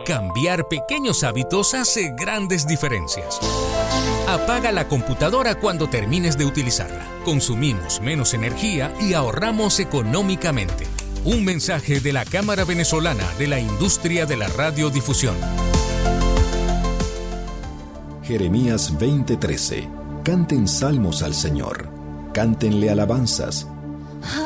Cambiar pequeños hábitos hace grandes diferencias. Apaga la computadora cuando termines de utilizarla. Consumimos menos energía y ahorramos económicamente. Un mensaje de la Cámara Venezolana de la Industria de la Radiodifusión. Jeremías 20:13. Canten salmos al Señor. Cántenle alabanzas.